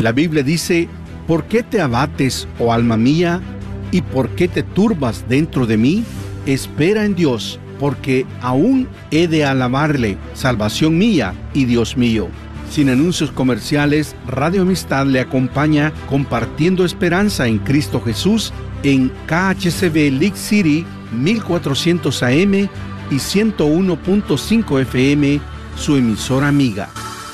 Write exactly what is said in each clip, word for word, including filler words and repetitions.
La Biblia dice: ¿por qué te abates, oh alma mía? ¿Y por qué te turbas dentro de mí? Espera en Dios, porque aún he de alabarle, salvación mía y Dios mío. Sin anuncios comerciales, Radio Amistad le acompaña compartiendo esperanza en Cristo Jesús en K H C B League City mil cuatrocientos A M y ciento uno punto cinco F M, su emisora amiga.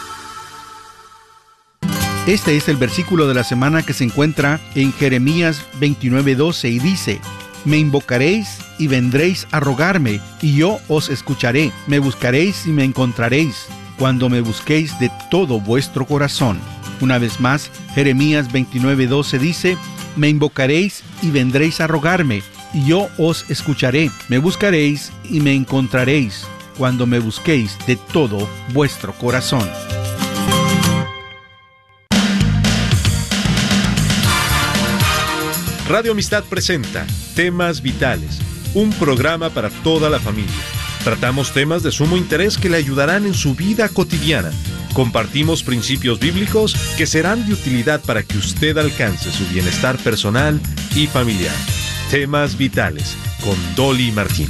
Este es el versículo de la semana que se encuentra en Jeremías veintinueve doce y dice: me invocaréis y vendréis a rogarme, y yo os escucharé. Me buscaréis y me encontraréis, cuando me busquéis de todo vuestro corazón. Una vez más, Jeremías veintinueve doce dice: me invocaréis y vendréis a rogarme, y yo os escucharé. Me buscaréis y me encontraréis, cuando me busquéis de todo vuestro corazón. Radio Amistad presenta Temas Vitales, un programa para toda la familia. Tratamos temas de sumo interés que le ayudarán en su vida cotidiana. Compartimos principios bíblicos que serán de utilidad para que usted alcance su bienestar personal y familiar. Temas Vitales, con Dolly Martín.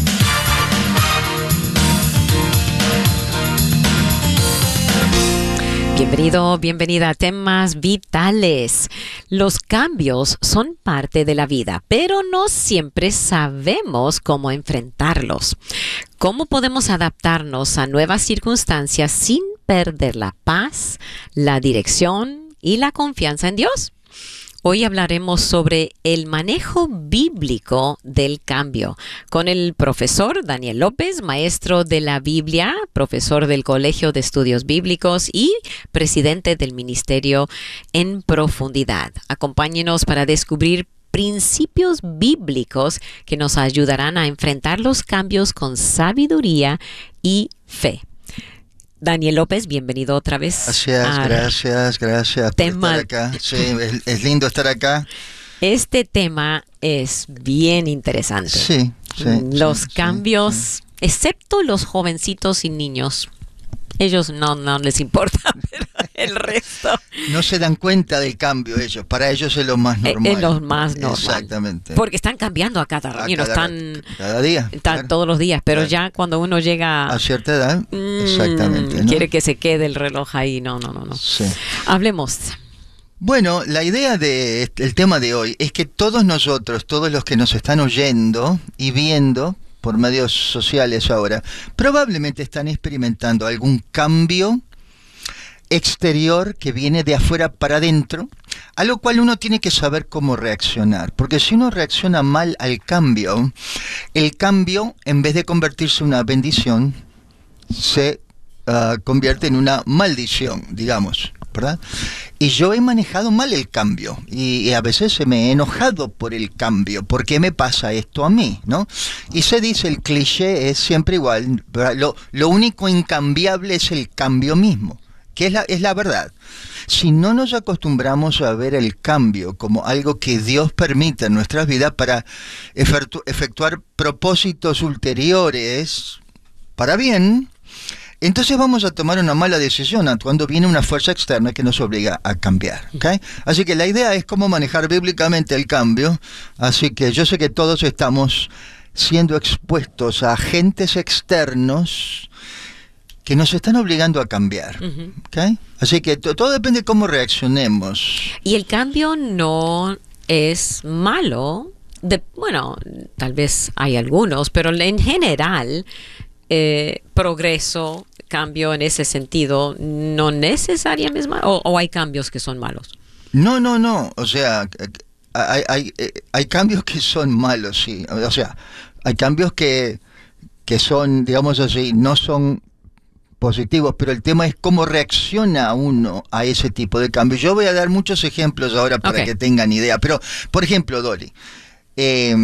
Bienvenido, bienvenida a Temas Vitales. Los cambios son parte de la vida, pero no siempre sabemos cómo enfrentarlos. ¿Cómo podemos adaptarnos a nuevas circunstancias sin perder la paz, la dirección y la confianza en Dios? Hoy hablaremos sobre el manejo bíblico del cambio con el profesor Daniel López, maestro de la Biblia, profesor del Colegio de Estudios Bíblicos y presidente del Ministerio en Profundidad. Acompáñenos para descubrir principios bíblicos que nos ayudarán a enfrentar los cambios con sabiduría y fe. Daniel López, bienvenido otra vez. Gracias, gracias, gracias por estar acá. Sí, es, es lindo estar acá. Este tema es bien interesante. Sí, sí. Los sí, cambios, sí, sí. excepto los jovencitos y niños. Ellos no, no les importa, pero el resto... No se dan cuenta del cambio ellos, para ellos es lo más normal. Es lo más normal. Exactamente. Porque están cambiando a cada, a you know, cada, están, cada día. Están claro. todos los días, pero claro. ya cuando uno llega... A cierta edad, mmm, exactamente. ¿no? Quiere que se quede el reloj ahí, no, no, no. no. Sí. Hablemos. Bueno, la idea del de, tema de hoy es que todos nosotros, todos los que nos están oyendo y viendo por medios sociales ahora, probablemente están experimentando algún cambio exterior que viene de afuera para adentro, a lo cual uno tiene que saber cómo reaccionar, porque si uno reacciona mal al cambio, el cambio, en vez de convertirse en una bendición, se uh, convierte en una maldición, digamos, ¿verdad? Y yo he manejado mal el cambio y, y a veces se me he enojado por el cambio. ¿Por qué me pasa esto a mí? ¿No? Y se dice, el cliché es siempre igual, lo, lo único incambiable es el cambio mismo, que es la, es la verdad. Si no nos acostumbramos a ver el cambio como algo que Dios permite en nuestras vidas para efectu- efectuar propósitos ulteriores para bien, entonces vamos a tomar una mala decisión cuando viene una fuerza externa que nos obliga a cambiar, ¿okay? Así que la idea es cómo manejar bíblicamente el cambio. Así que yo sé que todos estamos siendo expuestos a agentes externos que nos están obligando a cambiar, uh-huh. ¿okay? Así que to- todo depende de cómo reaccionemos. Y el cambio no es malo. De, bueno, tal vez hay algunos, pero en general, eh, progreso, cambio en ese sentido, no necesariamente, o, o hay cambios que son malos. No, no, no, o sea, hay, hay, hay cambios que son malos, sí, o sea, hay cambios que, que son, digamos así, no son positivos, pero el tema es cómo reacciona uno a ese tipo de cambio. Yo voy a dar muchos ejemplos ahora para okay. que tengan idea, pero, por ejemplo, Dolly, eh,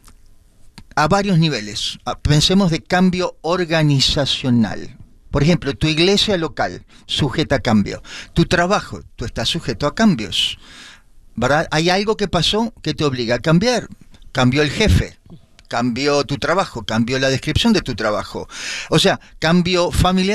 a varios niveles, pensemos de cambio organizacional. Por ejemplo, tu iglesia local, sujeta a cambio. Tu trabajo, tú estás sujeto a cambios, ¿verdad? Hay algo que pasó que te obliga a cambiar. Cambió el jefe, cambió tu trabajo, cambió la descripción de tu trabajo. O sea, cambio familiar.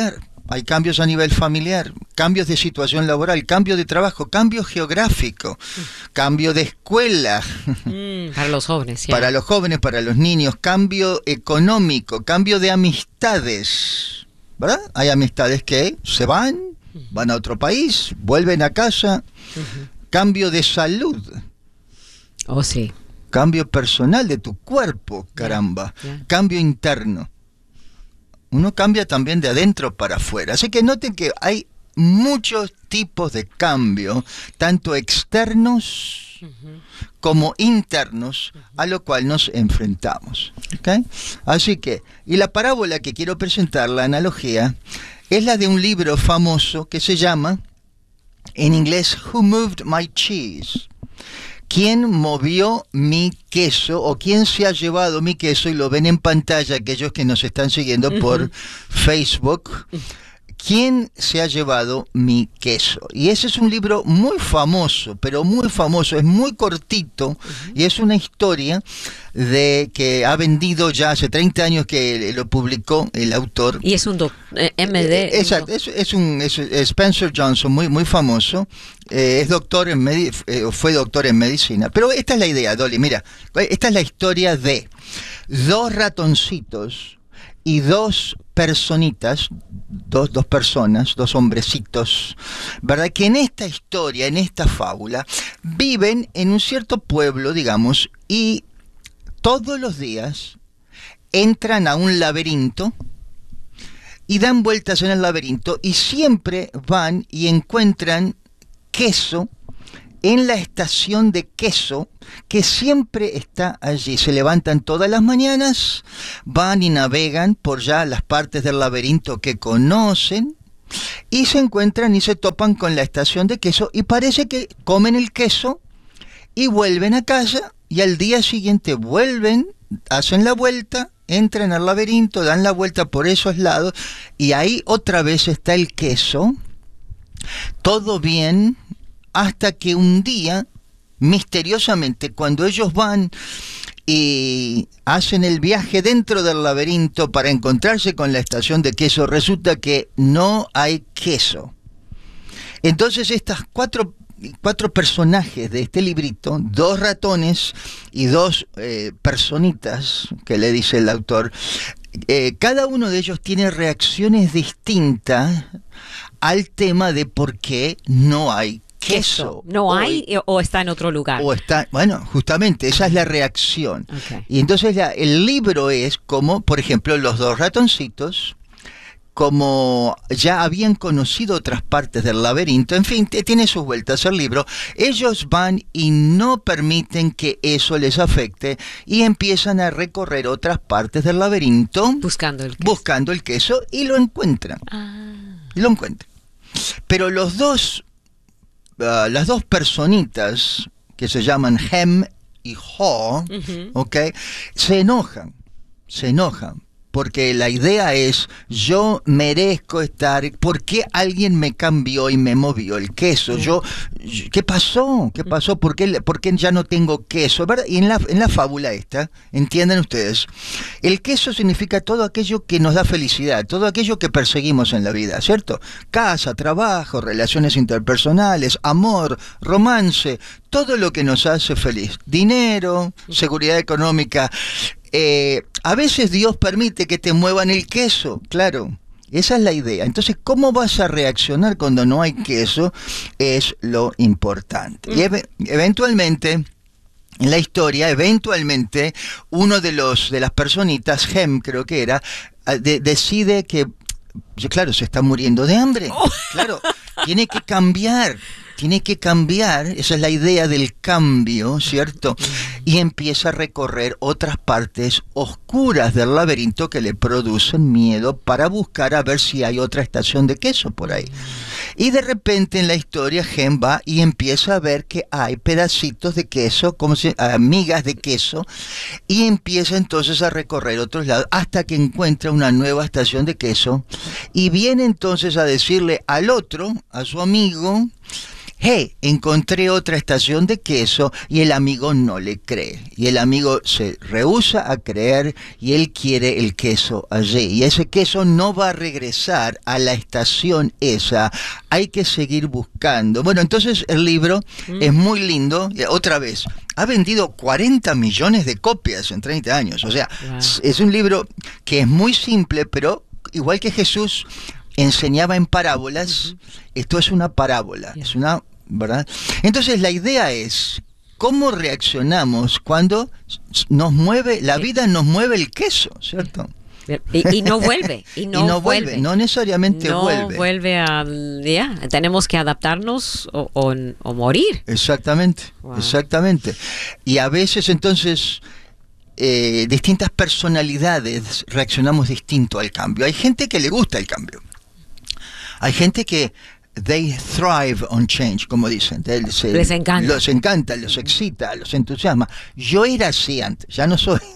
hay cambios a nivel familiar, cambios de situación laboral, cambio de trabajo, cambio geográfico, cambio de escuela. Mm, para los jóvenes. Para los jóvenes, para los niños, cambio económico, cambio de amistades, ¿verdad? Hay amistades que se van, van a otro país, vuelven a casa, uh-huh. Cambio de salud. Oh, sí. Cambio personal de tu cuerpo, caramba. Yeah, yeah. Cambio interno. Uno cambia también de adentro para afuera. Así que noten que hay muchos tipos de cambio, tanto externos uh-huh. como internos, uh-huh. a lo cual nos enfrentamos. ¿Okay? Así que, y la parábola que quiero presentar, la analogía, es la de un libro famoso que se llama, en inglés, Who Moved My Cheese? ¿Quién movió mi queso? O ¿quién se ha llevado mi queso? Y lo ven en pantalla aquellos que nos están siguiendo uh-huh. por Facebook. ¿Quién se ha llevado mi queso? Y ese es un libro muy famoso, pero muy famoso, es muy cortito, uh-huh. y es una historia de que ha vendido ya hace treinta años que lo publicó el autor. Y es un doc, eh, M D. Eh, exacto, es, es un es, es Spencer Johnson, muy muy famoso, eh, es doctor en medi eh, fue doctor en medicina. Pero esta es la idea, Dolly, mira, esta es la historia de dos ratoncitos y dos personitas, dos, dos personas, dos hombrecitos, ¿verdad? Que en esta historia, en esta fábula, viven en un cierto pueblo, digamos, y todos los días entran a un laberinto y dan vueltas en el laberinto y siempre van y encuentran queso en la estación de queso que siempre está allí. Se levantan todas las mañanas, van y navegan por ya las partes del laberinto que conocen y se encuentran y se topan con la estación de queso y parece que comen el queso y vuelven a casa y al día siguiente vuelven, hacen la vuelta, entran al laberinto, dan la vuelta por esos lados y ahí otra vez está el queso, todo bien, hasta que un día, misteriosamente, cuando ellos van y hacen el viaje dentro del laberinto para encontrarse con la estación de queso, resulta que no hay queso. Entonces estas cuatro, cuatro personajes de este librito, dos ratones y dos eh, personitas, que le dice el autor, eh, cada uno de ellos tiene reacciones distintas al tema de por qué no hay queso. ¿No o hay o está en otro lugar? O está, bueno, justamente, esa es la reacción. Okay. Y entonces la, el libro es como, por ejemplo, los dos ratoncitos, como ya habían conocido otras partes del laberinto, en fin, tiene sus vueltas el libro, ellos van y no permiten que eso les afecte y empiezan a recorrer otras partes del laberinto buscando el queso, buscando el queso y lo encuentran. Ah. Y lo encuentran. Pero los dos Uh, las dos personitas que se llaman Hem y Haw, uh-huh. ¿ok? Se enojan, se enojan, porque la idea es, yo merezco estar, ¿por qué alguien me cambió y me movió el queso? Yo, ¿qué pasó? ¿Qué pasó? ¿Por qué, por qué ya no tengo queso? ¿Verdad? Y en la, en la fábula esta, entiendan ustedes, el queso significa todo aquello que nos da felicidad, todo aquello que perseguimos en la vida, ¿cierto? Casa, trabajo, relaciones interpersonales, amor, romance, todo lo que nos hace feliz. Dinero, seguridad económica. Eh, a veces Dios permite que te muevan el queso, claro, esa es la idea. Entonces, ¿cómo vas a reaccionar cuando no hay queso? Es lo importante. Y ev eventualmente, en la historia, eventualmente, uno de los de las personitas, Hem creo que era, de, decide que, claro, se está muriendo de hambre, oh. claro, tiene que cambiar. Tiene que cambiar, esa es la idea del cambio, ¿cierto? Y empieza a recorrer otras partes oscuras del laberinto que le producen miedo para buscar a ver si hay otra estación de queso por ahí. Y de repente en la historia Hem va y empieza a ver que hay pedacitos de queso, como si, uh, migas de queso, y empieza entonces a recorrer otros lados hasta que encuentra una nueva estación de queso y viene entonces a decirle al otro, a su amigo, hey, encontré otra estación de queso, y el amigo no le cree. Y el amigo se rehúsa a creer y él quiere el queso allí. Y ese queso no va a regresar a la estación esa. Hay que seguir buscando. Bueno, entonces el libro mm. es muy lindo. Otra vez, ha vendido cuarenta millones de copias en treinta años. O sea, wow. es un libro que es muy simple, pero igual que Jesús enseñaba en parábolas, uh-huh. esto es una parábola, yeah. es una, ¿verdad? Entonces la idea es cómo reaccionamos cuando nos mueve, la vida nos mueve el queso, ¿cierto? Y, y no vuelve, y no, y no vuelve. vuelve, no necesariamente no vuelve. vuelve a, ya, yeah, tenemos que adaptarnos o, o, o morir. Exactamente, wow. exactamente. Y a veces entonces eh, distintas personalidades reaccionamos distinto al cambio. Hay gente que le gusta el cambio. Hay gente que they thrive on change, como dicen. Se, les encanta. Los encanta, los excita, los entusiasma. Yo era así antes, ya no soy.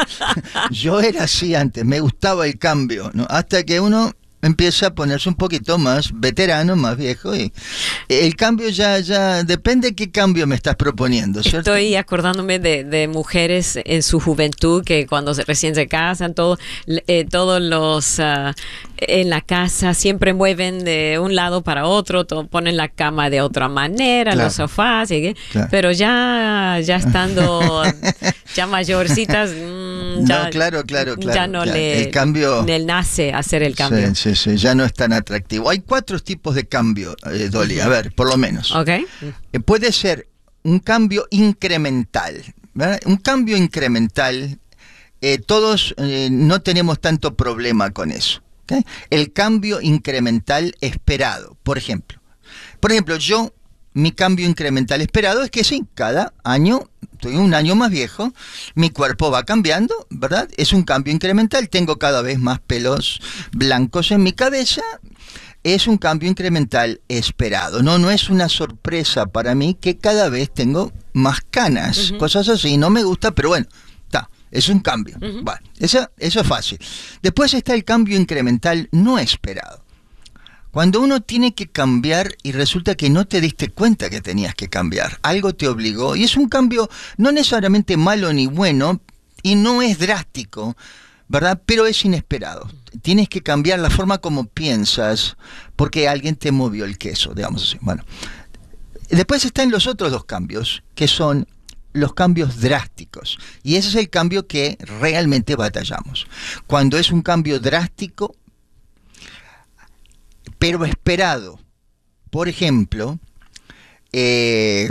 Yo era así antes, me gustaba el cambio, ¿no? Hasta que uno empieza a ponerse un poquito más veterano, más viejo, y el cambio ya, ya depende qué cambio me estás proponiendo, ¿cierto? Estoy acordándome de, de mujeres en su juventud que cuando se, recién se casan, todo, eh, todos los uh, en la casa siempre mueven de un lado para otro, todo, ponen la cama de otra manera, claro. los sofás, y, claro. pero ya, ya estando ya mayorcitas, mmm, ya, no, claro, claro, claro, ya no ya, le, el cambio, le nace hacer el cambio. Sí, sí, sí, ya no es tan atractivo. Hay cuatro tipos de cambio, eh, Dolly, a ver, por lo menos. Okay. Eh, puede ser un cambio incremental, ¿verdad? Un cambio incremental, eh, todos eh, no tenemos tanto problema con eso. ¿Okay? El cambio incremental esperado, por ejemplo. Por ejemplo, yo, mi cambio incremental esperado es que sí, cada año, estoy un año más viejo, mi cuerpo va cambiando, ¿verdad? Es un cambio incremental, tengo cada vez más pelos blancos en mi cabeza, es un cambio incremental esperado. No, no es una sorpresa para mí que cada vez tengo más canas, uh-huh. cosas así, no me gusta, pero bueno, está. Es un cambio. Uh-huh. Bueno, eso, eso es fácil. Después está el cambio incremental no esperado. Cuando uno tiene que cambiar y resulta que no te diste cuenta que tenías que cambiar. Algo te obligó. Y es un cambio no necesariamente malo ni bueno y no es drástico, ¿verdad? Pero es inesperado. Tienes que cambiar la forma como piensas porque alguien te movió el queso, digamos así. Bueno, después están los otros dos cambios, que son los cambios drásticos, y ese es el cambio que realmente batallamos. Cuando es un cambio drástico, pero esperado. Por ejemplo, eh,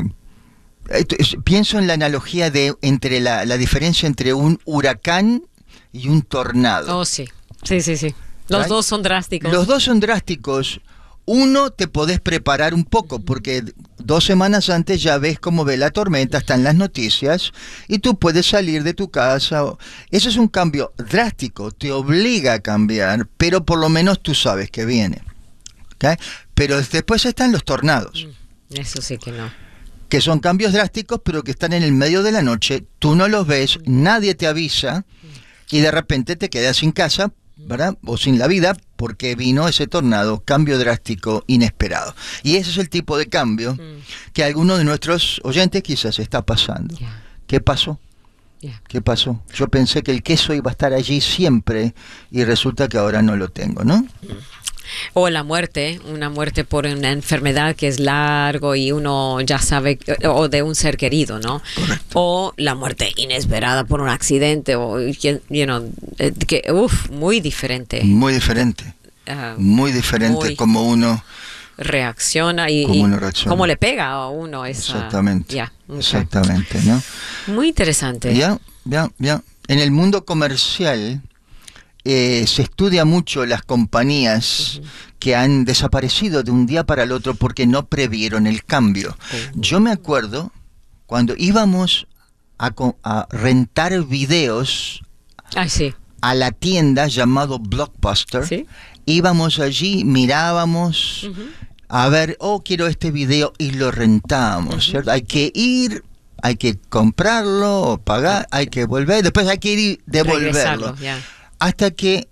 pienso en la analogía de entre la, la diferencia entre un huracán y un tornado. Oh, sí, sí, sí, sí. Los ¿right? dos son drásticos. Los dos son drásticos. Uno te podés preparar un poco, porque dos semanas antes ya ves cómo ve la tormenta, están las noticias, y tú puedes salir de tu casa. Eso es un cambio drástico, te obliga a cambiar, pero por lo menos tú sabes que viene. ¿Okay? Pero después están los tornados. Eso sí que no. Que son cambios drásticos, pero que están en el medio de la noche, tú no los ves, nadie te avisa, y de repente te quedas sin casa, ¿verdad? O sin la vida, porque vino ese tornado, cambio drástico, inesperado. Y ese es el tipo de cambio mm. que alguno de nuestros oyentes quizás está pasando. Yeah. ¿Qué pasó? Yeah. ¿Qué pasó? Yo pensé que el queso iba a estar allí siempre y resulta que ahora no lo tengo, ¿no? Mm. O la muerte, una muerte por una enfermedad que es largo y uno ya sabe, o de un ser querido, ¿no? Correcto. O la muerte inesperada por un accidente, o, you know, que, uf, muy diferente. Muy diferente. Uh, muy diferente muy como uno reacciona y, cómo, uno reacciona. Cómo le pega a uno esa... Exactamente. Yeah, okay. Exactamente, ¿no? Muy interesante. Ya, ya, ya. En el mundo comercial... Eh, se estudia mucho las compañías uh-huh. que han desaparecido de un día para el otro porque no previeron el cambio. Uh-huh. Yo me acuerdo cuando íbamos a, a rentar videos ah, sí. a la tienda llamado Blockbuster, ¿sí? Íbamos allí, mirábamos uh-huh. a ver, oh, quiero este video y lo rentábamos, uh-huh. ¿cierto? Hay que ir, hay que comprarlo o pagar, uh-huh. hay que volver, después hay que ir y devolverlo. Yeah. Hasta que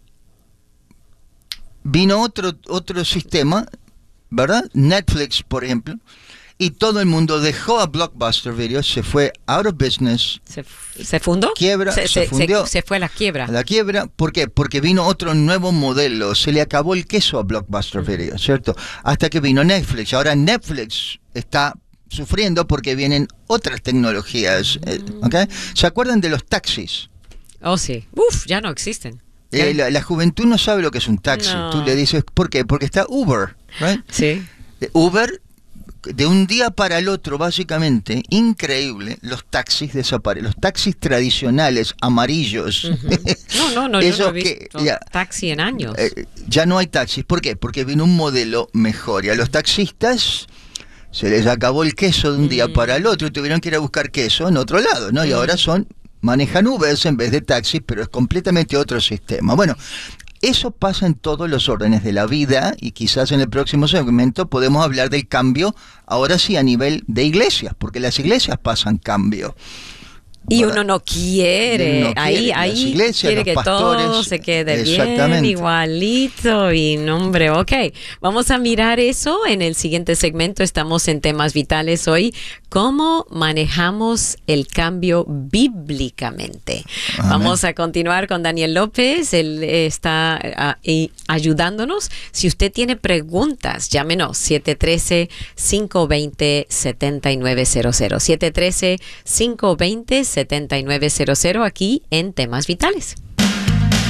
vino otro, otro sistema, ¿verdad? Netflix, por ejemplo, y todo el mundo dejó a Blockbuster Video, se fue out of business. ¿Se, se fundó? Quiebra, se, se, se fundió. Se, se fue a la quiebra. A la quiebra, ¿por qué? Porque vino otro nuevo modelo, se le acabó el queso a Blockbuster Video, ¿cierto? Hasta que vino Netflix. Ahora Netflix está sufriendo porque vienen otras tecnologías, ¿ok? ¿Se acuerdan de los taxis? Oh, sí. Uf, ya no existen. Eh, la, la juventud no sabe lo que es un taxi. No. Tú le dices, ¿por qué? Porque está Uber, right? Sí. Uber, de un día para el otro, básicamente, increíble, los taxis desaparecen. Los taxis tradicionales, amarillos. Uh-huh. No, no, no, yo no he visto que, ya, taxi en años. Eh, ya no hay taxis. ¿Por qué? Porque vino un modelo mejor. Y a los taxistas se les acabó el queso de un día mm. para el otro y tuvieron que ir a buscar queso en otro lado, ¿no? Mm. Y ahora son, manejan Ubers en vez de taxis, pero es completamente otro sistema. Bueno, eso pasa en todos los órdenes de la vida y quizás en el próximo segmento podemos hablar del cambio, ahora sí a nivel de iglesias, porque las iglesias pasan cambio. Y uno no quiere, uno ahí, quiere, ahí iglesias, quiere que pastores, todo se quede bien, igualito y nombre, ok. Vamos a mirar eso en el siguiente segmento, estamos en temas vitales hoy, cómo manejamos el cambio bíblicamente. Amén. Vamos a continuar con Daniel López, él está uh, ayudándonos. Si usted tiene preguntas, llámenos siete uno tres, cinco dos cero, siete nueve cero cero, siete uno tres, cinco dos cero, siete nueve cero cero aquí en Temas Vitales.